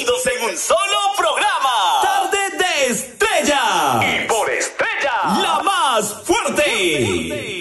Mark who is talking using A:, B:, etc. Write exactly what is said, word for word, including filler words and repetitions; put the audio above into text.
A: unidos en un solo programa. Tarde de Estrella. Y por Estrella, la más fuerte.